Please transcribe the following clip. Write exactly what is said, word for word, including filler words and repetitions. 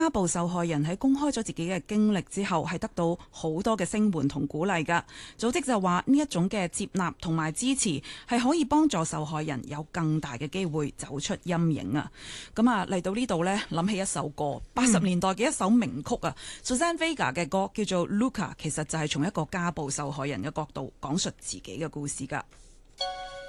家暴受害人喺公開咗自己嘅經歷之後，係得到好多嘅聲援同鼓勵㗎。組織就話呢一種嘅接納同埋支持係可以幫助受害人有更大嘅機會走出陰影啊！咁啊嚟到呢度呢，諗起一首歌，八十年代嘅一首名曲啊 Suzanne Vega 嘅歌叫做 Luca， 其實就係從一個家暴受害人嘅角度講述自己嘅故事㗎。